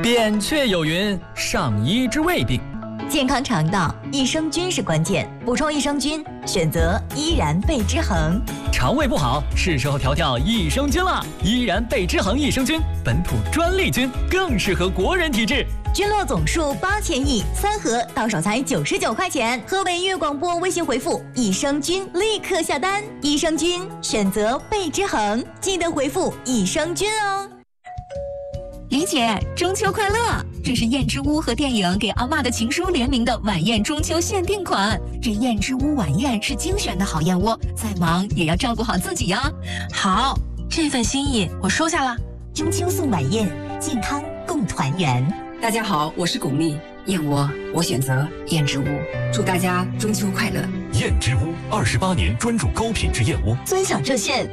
扁鹊有云：上医之未病。 健康肠道，益生菌是关键，补充益生菌，选择依然贝之恒。 肠胃不好，是时候调调益生菌了。依然贝之恒益生菌，本土专利菌，更适合国人体质。 菌落总数8000亿，3盒到手才99块钱。河北音乐广播微信回复益生菌，立刻下单。益生菌选择贝之恒，记得回复益生菌哦。 李姐，中秋快乐！这是燕之屋和电影《给阿嬷的情书》联名的晚宴中秋限定款。这燕之屋晚宴是精选的好燕窝，再忙也要照顾好自己呀。 好，这份心意我收下了。 中秋送晚宴，健康共团圆。 大家好，我是巩俐，燕窝我选择燕之屋，祝大家中秋快乐。 燕之屋28年专注高品质燕窝， 尊享热线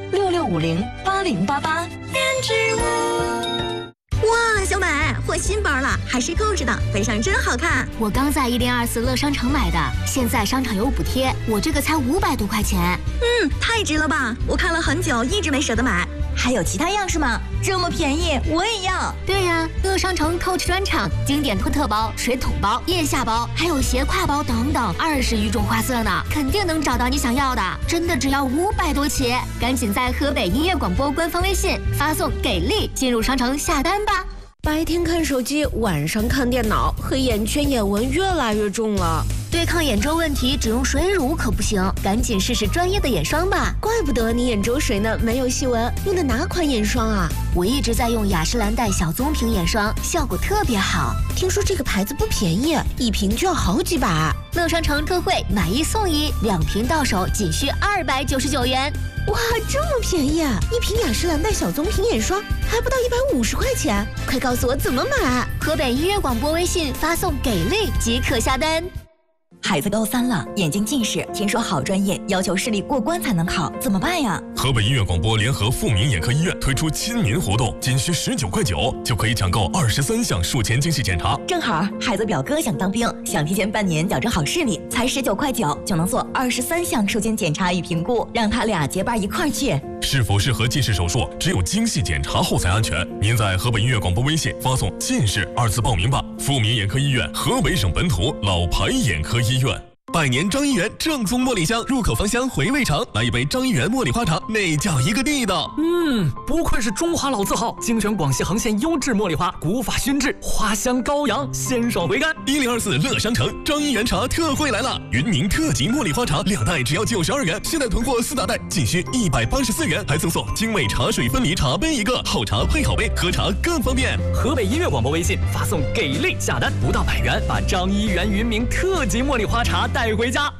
66508088。燕之屋。哇，小美，换新包了，还是扣子的，背上真好看。 我刚在1024乐商城买的，现在商场有补贴，我这个才500多块钱。 太值了吧！我看了很久，一直没舍得买。还有其他样式吗？这么便宜，我也要。 对呀，乐商城 Coach 专场，经典托特包、水桶包、腋下包，还有斜挎包等等，20余种花色呢，肯定能找到你想要的。真的只要500多起，赶紧在河北音乐广播官方微信发送给力进入商城下单吧。 白天看手机，晚上看电脑，黑眼圈眼纹越来越重了。 对抗眼周问题，只用水乳可不行，赶紧试试专业的眼霜吧。 怪不得你眼周水呢，没有细纹。用的哪款眼霜啊？ 我一直在用雅诗兰黛小棕瓶眼霜，效果特别好。 听说这个牌子不便宜，一瓶就要好几百。 乐商城特惠，买1送1，2瓶到手仅需299元。 哇，这么便宜啊！一瓶雅诗兰黛小棕瓶眼霜还不到150块钱，快告诉我怎么买！ 河北音乐广播微信发送给力即可下单。 孩子高3了，眼睛近视，听说好专业要求视力过关才能考，怎么办呀？ 河北音乐广播联合富民眼科医院推出亲民活动，仅需19块9就可以抢购23项术前精细检查。 正好孩子表哥想当兵，想提前半年矫正好视力，才19块9就能做23项术前检查与评估，让他俩结伴一块儿去。 是否适合近视手术，只有精细检查后才安全。您在河北音乐广播微信发送近视2字报名吧。富民眼科医院，河北省本土老牌眼科医院。百年张一元正宗茉莉香，入口芳香，回味长。来一杯张一元茉莉花茶，那叫一个地道。 不愧是中华老字号，精选广西横县优质茉莉花，古法熏制，花香高扬，鲜爽回甘。 1024乐商城张一元茶特惠来了，云宁特级茉莉花茶2袋只要92元，现在囤货4大袋仅需184元，还赠送精美茶水分离茶杯1个，好茶配好杯，喝茶更方便。 河北音乐广播微信发送给力下单，不到100元，把张一元云明特级茉莉花茶带回家。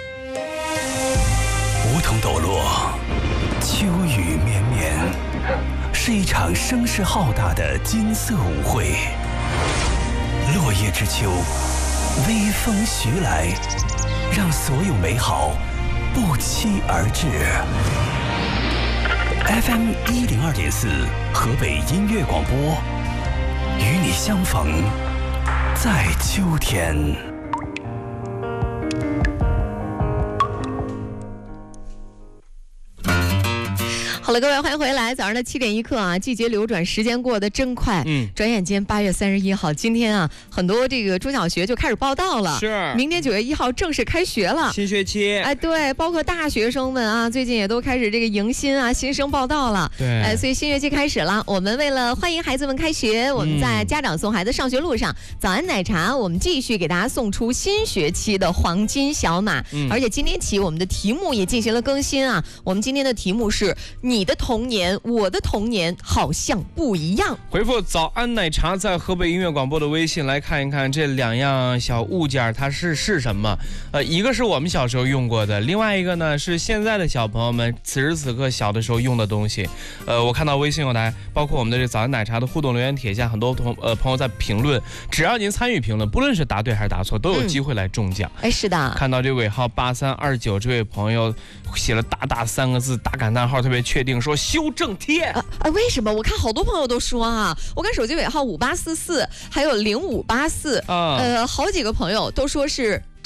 梧桐抖落，秋雨绵绵，是一场声势浩大的金色舞会。落叶之秋，微风徐来，让所有美好不期而至。FM 102.4，河北音乐广播，与你相逢在秋天。 好了，各位欢迎回来。早上的7点1刻啊，季节流转，时间过得真快。转眼间8月31号，今天啊，很多这个中小学就开始报到了。 是， 明天9月1号正式开学了， 新学期。 哎，对，包括大学生们啊，最近也都开始这个迎新啊，新生报到了。 对， 哎，所以新学期开始了。我们为了欢迎孩子们开学，我们在家长送孩子上学路上，早安奶茶，我们继续给大家送出新学期的黄金小马。而且今天起，我们的题目也进行了更新啊。我们今天的题目是：你的童年，我的童年好像不一样。 回复早安奶茶在河北音乐广播的微信来看一看这2样小物件它是什么。一个是我们小时候用过的，另外一个呢是现在的小朋友们此时此刻小的时候用的东西。我看到微信有台，包括我们的这早安奶茶的互动留言帖下，很多朋友在评论，只要您参与评论，不论是答对还是答错，都有机会来中奖。 哎，是的。看到这尾号8329这位朋友写了大3个字大感叹号，特别确定说修正贴。 为什么？我看好多朋友都说啊，我看手机尾号5844还有0584，好几个朋友都说是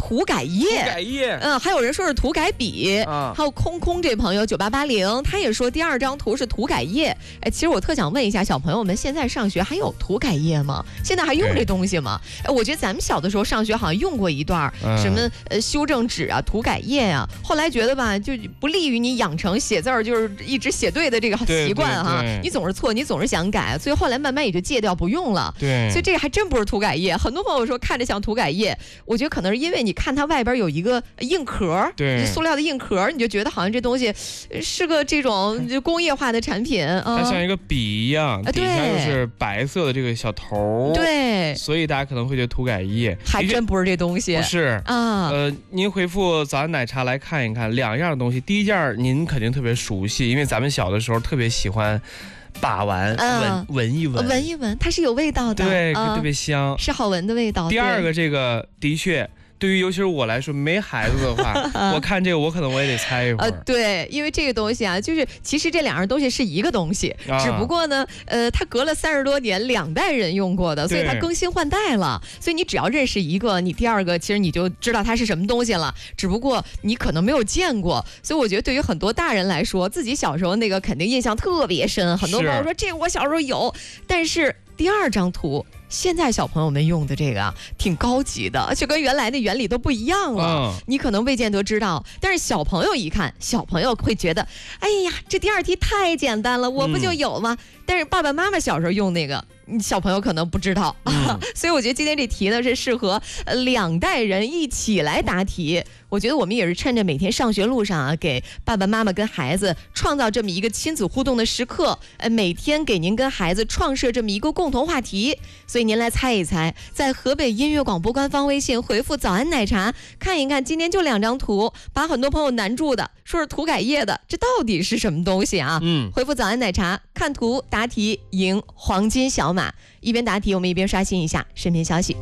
涂改液，还有人说是涂改笔啊，还有空这朋友9880，他也说第2张图是涂改液。哎，其实我特想问一下小朋友们，现在上学还有涂改液吗？现在还用这东西吗？哎，我觉得咱们小的时候上学好像用过一段什么修正纸啊、涂改液啊，后来觉得吧，就不利于你养成写字儿就是一直写对的这个习惯哈。你总是错，你总是想改，所以后来慢慢也就戒掉不用了。 对， 所以这个还真不是涂改液。很多朋友说看着像涂改液，我觉得可能是因为你看它外边有一个硬壳， 对， 塑料的硬壳，你就觉得好像这东西是个这种工业化的产品。 它像一个笔一样，底下又是白色的这个小头， 对， 所以大家可能会觉得涂改液， 还真不是这东西。 不是啊，您回复早安奶茶来看一看2样东西。第一件您肯定特别熟悉，因为咱们小的时候特别喜欢把玩，闻一闻， 它是有味道的， 对，特别香， 是好闻的味道。 第二个，这个的确。对于尤其是我来说没孩子的话，我看这个我可能我也得猜一会儿。 对，因为这个东西啊，就是其实这2样东西是一个东西，只不过呢，它隔了30多年2代人用过的，所以它更新换代了。所以你只要认识一个，你第2个其实你就知道它是什么东西了，只不过你可能没有见过。所以我觉得对于很多大人来说，自己小时候那个肯定印象特别深。很多朋友说这个我小时候有，但是第2张图。现在小朋友们用的这个挺高级的，就跟原来的原理都不一样了。你可能未见得知道，但是小朋友一看，小朋友会觉得，哎呀，这第2题太简单了，我不就有吗？但是爸爸妈妈小时候用那个，小朋友可能不知道。所以我觉得今天这题呢是适合2代人一起来答题。我觉得我们也是趁着每天上学路上啊，给爸爸妈妈跟孩子创造这么一个亲子互动的时刻，每天给您跟孩子创设这么一个共同话题。所以您来猜一猜，在河北音乐广播官方微信回复早安奶茶，看一看今天就2张图，把很多朋友难住的，说是涂改液的，这到底是什么东西啊？回复早安奶茶，看图答题赢黄金小马。一边答题我们一边刷新一下身边消息。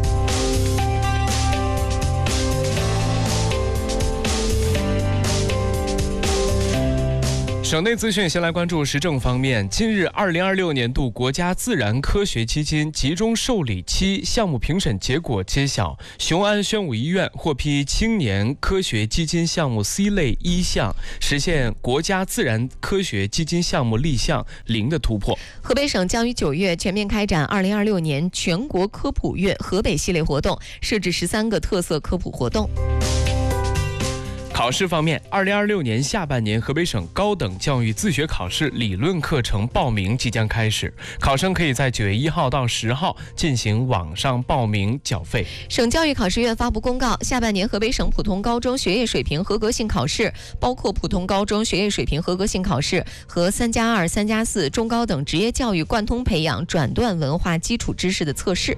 省内资讯，先来关注时政方面。近日，2026年度国家自然科学基金集中受理期项目评审结果揭晓，雄安宣武医院获批青年科学基金项目 C 类1项，实现国家自然科学基金项目立项0的突破。 河北省将于9月全面开展2026年全国科普月河北系列活动，设置13个特色科普活动。 考试方面，2026年下半年，河北省高等教育自学考试理论课程报名即将开始，考生可以在9月1号到10号进行网上报名缴费。 省教育考试院发布公告，下半年河北省普通高中学业水平合格性考试，包括普通高中学业水平合格性考试和3+2、3+4中高等职业教育贯通培养转段文化基础知识的测试。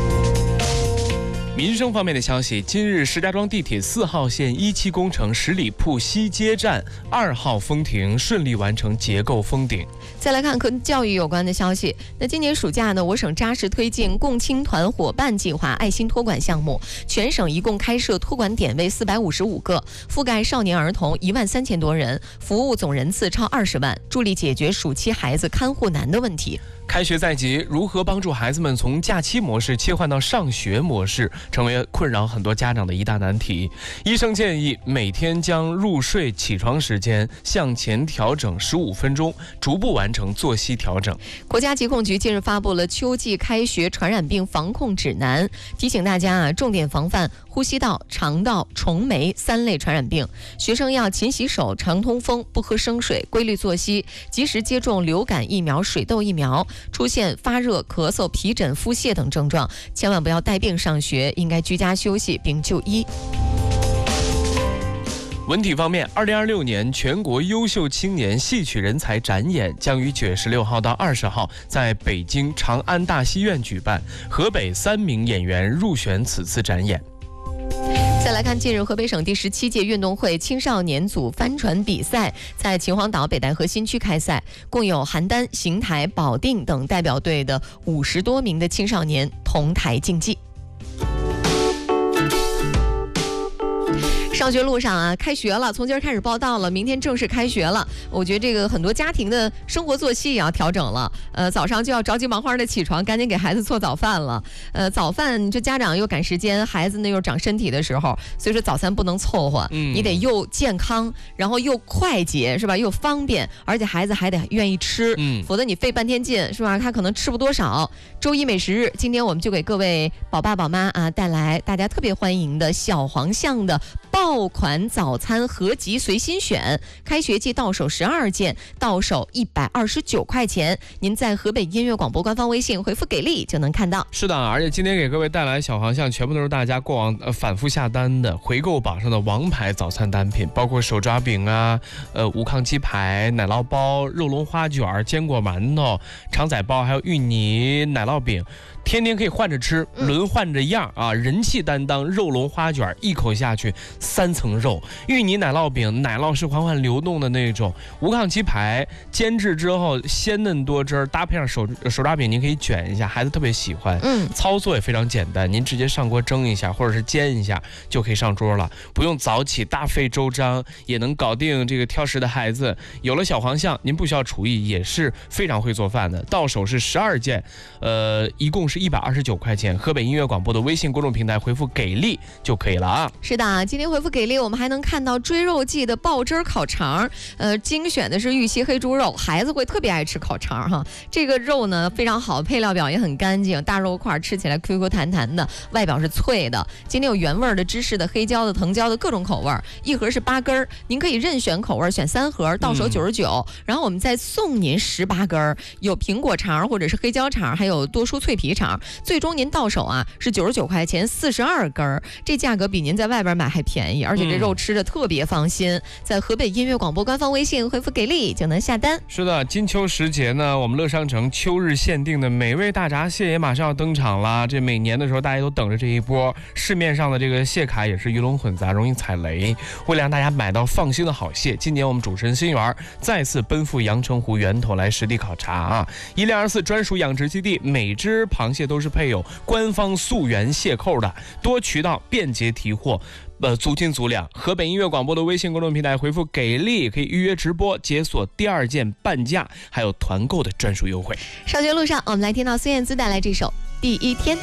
民生方面的消息，今日石家庄地铁4号线1期工程十里铺西街站2号封停，顺利完成结构封顶。 再来看跟教育有关的消息，那今年暑假呢，我省扎实推进共青团伙伴计划爱心托管项目，全省一共开设托管点位455个，覆盖少年儿童13000多人，服务总人次超20万，助力解决暑期孩子看护难的问题。 开学在即，如何帮助孩子们从假期模式切换到上学模式，成为困扰很多家长的一大难题。医生建议每天将入睡起床时间向前调整15分钟，逐步完成作息调整。 国家疾控局近日发布了秋季开学传染病防控指南，提醒大家重点防范呼吸道、肠道、虫媒3类传染病。学生要勤洗手、常通风、不喝生水、规律作息，及时接种流感疫苗、水痘疫苗。出现发热、咳嗽、皮疹、腹泻等症状，千万不要带病上学，应该居家休息并就医。 文体方面，2026年全国优秀青年戏曲人才展演将于9月16号到20号在北京长安大戏院举办，河北3名演员入选此次展演。 再来看，近日河北省第17届运动会青少年组帆船比赛在秦皇岛北戴河新区开赛，共有邯郸、邢台、保定等代表队的50多名的青少年同台竞技。 上学路上啊，开学了，从今儿开始报到了，明天正式开学了。我觉得这个很多家庭的生活作息也要调整了。早上就要着急忙慌的起床，赶紧给孩子做早饭了。早饭这家长又赶时间，孩子呢又长身体的时候，所以说早餐不能凑合，你得又健康，然后又快捷，是吧？又方便，而且孩子还得愿意吃，否则你费半天劲，是吧？他可能吃不多少。周一美食日，今天我们就给各位宝爸宝妈啊带来大家特别欢迎的小黄象的爆款早餐合集随心选，开学季到手12件，到手129块钱。您在河北音乐广播官方微信回复给力就能看到。 是的，而且今天给各位带来小黄象，全部都是大家过往反复下单的回购榜上的王牌早餐单品，包括手抓饼啊、无炕鸡排、奶酪包、肉龙花卷、坚果馒头、肠仔包，还有芋泥奶酪饼。天天可以换着吃，轮换着样啊！人气担当肉龙花卷，一口下去3层肉；芋泥奶酪饼，奶酪是缓缓流动的那种；无炕鸡排，煎制之后鲜嫩多汁儿，搭配上手抓饼，您可以卷一下，孩子特别喜欢。操作也非常简单，您直接上锅蒸一下，或者是煎一下就可以上桌了，不用早起大费周章，也能搞定这个挑食的孩子。有了小黄象，您不需要厨艺，也是非常会做饭的。到手是12件，一共是129块钱。河北音乐广播的微信公众平台回复给力就可以了啊。 是的，今天回复给力，我们还能看到追肉季的爆汁烤肠，精选的是玉溪黑猪肉，孩子会特别爱吃烤肠哈。这个肉呢非常好，配料表也很干净，大肉块吃起来 Q Q 弹弹的，外表是脆的。今天有原味的、芝士的、黑椒的、藤椒的各种口味，一盒是8根，您可以任选口味，选3盒，到手99。然后我们再送您18根，有苹果肠或者是黑椒肠，还有多蔬脆皮肠。最终您到手啊是99块钱42根，这价格比您在外边买还便宜，而且这肉吃着特别放心。在河北音乐广播官方微信回复给力就能下单。 是的，金秋时节呢，我们乐商城秋日限定的美味大闸蟹也马上要登场啦。这每年的时候大家都等着这一波，市面上的这个蟹卡也是鱼龙混杂，容易踩雷。为了让大家买到放心的好蟹，今年我们主持人新源再次奔赴阳澄湖源头来实地考察啊。1024专属养殖基地，每只螃蟹都是配有官方溯源蟹扣的，多渠道便捷提货，足斤足两。河北音乐广播的微信公众平台回复给力，可以预约直播，解锁第2件半价，还有团购的专属优惠。 上学路上，我们来听到孙燕姿带来这首《第一天》。